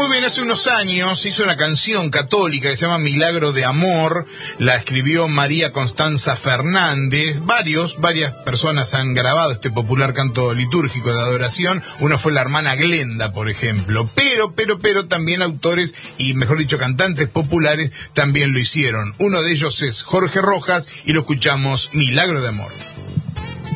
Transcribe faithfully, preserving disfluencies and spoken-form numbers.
Muy bien, hace unos años se hizo una canción católica que se llama Milagro de Amor, la escribió María Constanza Fernández. Varios, varias personas han grabado este popular canto litúrgico de adoración. Uno fue la hermana Glenda, por ejemplo. Pero, pero, pero también autores y, mejor dicho, cantantes populares también lo hicieron. Uno de ellos es Jorge Rojas y lo escuchamos, Milagro de Amor.